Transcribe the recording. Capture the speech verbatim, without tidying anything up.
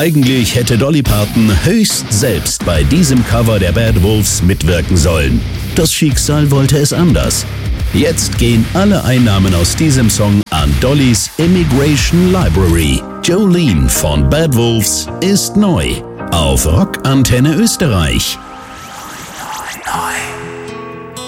Eigentlich hätte Dolly Parton höchst selbst bei diesem Cover der Bad Wolves mitwirken sollen. Das Schicksal wollte es anders. Jetzt gehen alle Einnahmen aus diesem Song an Dollys Immigration Library. Jolene von Bad Wolves ist neu auf Rock Antenne Österreich.